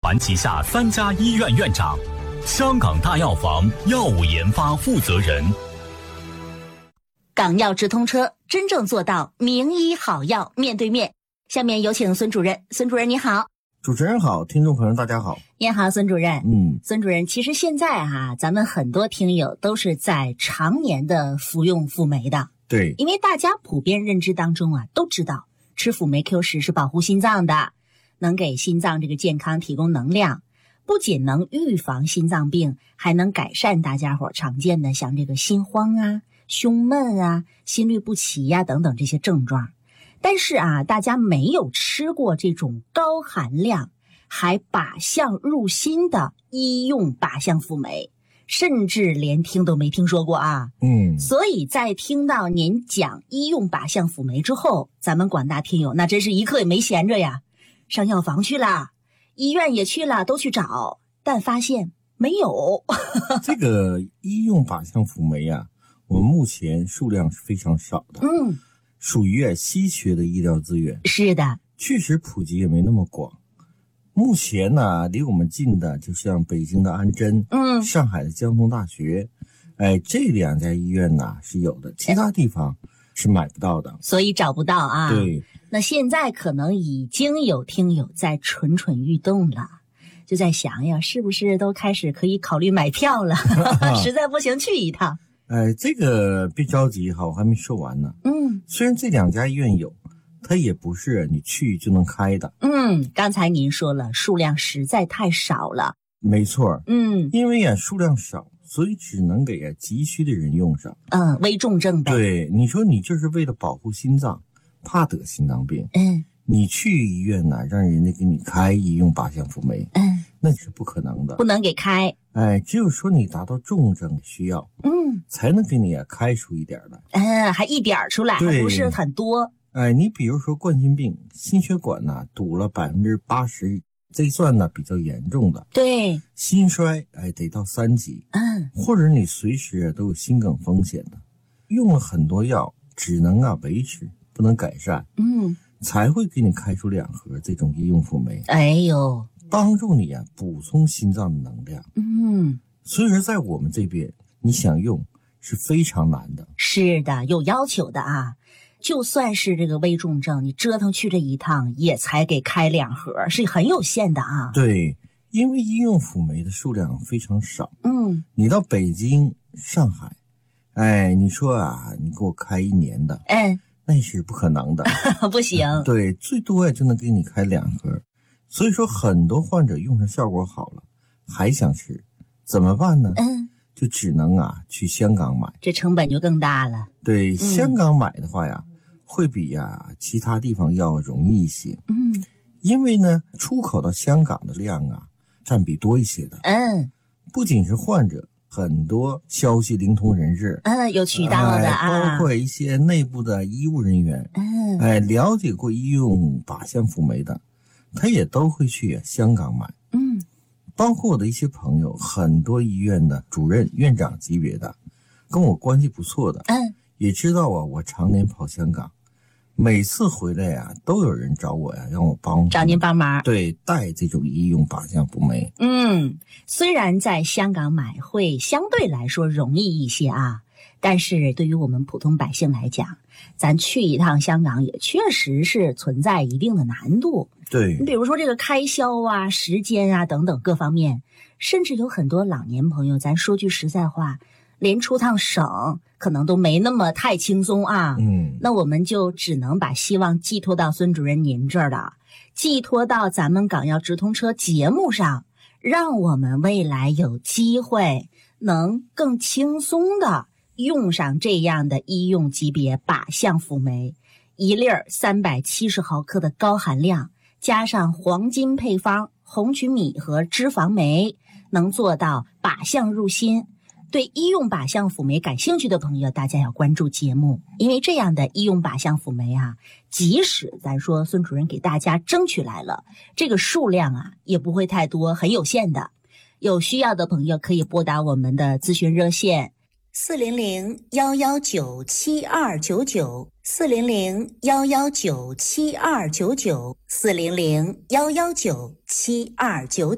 团旗下3家医院院长，香港大药房药物研发负责人。 港药直通车，真正做到名医好药面对面。下面有请孙主任。孙主任你好。 主持人好，听众朋友大家好。 你好，孙主任。孙主任，其实现在咱们很多听友都是在常年的服用辅酶的。 对， 因为大家普遍认知当中都知道吃辅酶 Q10是保护心脏的，能给心脏这个健康提供能量，不仅能预防心脏病，还能改善大家伙常见的像这个心慌啊、胸闷啊、心律不齐呀等等这些症状。但是大家没有吃过这种高含量还靶向入心的医用靶向辅酶，甚至连听都没听说过所以在听到您讲医用靶向辅酶之后，咱们广大听友那真是一刻也没闲着呀，上药房去了，医院也去了，都去找，但发现没有。 这个医用靶向辅酶我们目前数量是非常少的，属于稀缺的医疗资源。是的，确实普及也没那么广。目前离我们近的就像北京的安贞，上海的江东大学，这2家医院是有的，其他地方是买不到的， 所以找不到对， 那现在可能已经有听友在蠢蠢欲动了，就在想呀，是不是都开始可以考虑买票了？实在不行去一趟。 这个别着急我还没说完呢。虽然这2家医院有，它也不是你去就能开的。 刚才您说了，数量实在太少了。 没错。因为数量少，所以只能给急需的人用上。 危重症呗。 对，你说你就是为了保护心脏，怕得心脏病。你去医院让人家给你开医用靶向辅酶，那是不可能的， 不能给开。 只有说你达到重症需要，才能给你开出一点的。 还一点出来，还不是很多。 你比如说冠心病，心血管堵了80%，这算比较严重的。 对， 心衰得到3级，或者你随时都有心梗风险的，用了很多药，只能维持，不能改善。才会给你开出2盒这种医用辅酶。帮助你补充心脏的能量。所以说在我们这边你想用是非常难的。 是的，有要求的就算是这个危重症，你折腾去这一趟也才给开2盒，是很有限的对，因为医用辅酶的数量非常少。你到北京、上海，你说你给我开1年的，那是不可能的。 不行。 对，最多就能给你开2盒。所以说很多患者用上效果好了，还想吃，怎么办呢？就只能去香港买， 这成本就更大了。 对，香港买的话会比其他地方要容易一些。因为呢，出口到香港的量占比多一些的。不仅是患者，很多消息灵通人士， 有渠道的包括一些内部的医务人员，了解过医用靶向辅酶的，他也都会去香港买。包括我的一些朋友，很多医院的主任、院长级别的，跟我关系不错的，也知道我常年跑香港，每次回来都有人找我让我找您帮忙， 对，带这种医用靶向辅酶。 虽然在香港买会相对来说容易一些但是对于我们普通百姓来讲，咱去一趟香港也确实是存在一定的难度。 对， 你比如说这个开销时间等等各方面，甚至有很多老年朋友，咱说句实在话，连出趟省可能都没那么太轻松那我们就只能把希望寄托到孙主任您这儿了，寄托到咱们港药直通车节目上，让我们未来有机会能更轻松的用上这样的医用级别靶向辅酶，1粒370毫克的高含量，加上黄金配方红曲米和脂肪酶，能做到靶向入心。对医用靶向辅酶感兴趣的朋友，大家要关注节目，因为这样的医用靶向辅酶即使咱说孙主任给大家争取来了，这个数量也不会太多，很有限的。有需要的朋友可以拨打我们的咨询热线400-119-7299，400-119-7299，400-119-7299。